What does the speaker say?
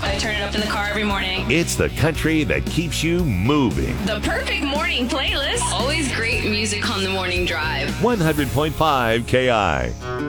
I turn it up in the car every morning. It's the country that keeps you moving. The perfect morning playlist. Always great music on the morning drive. 100.5 KI.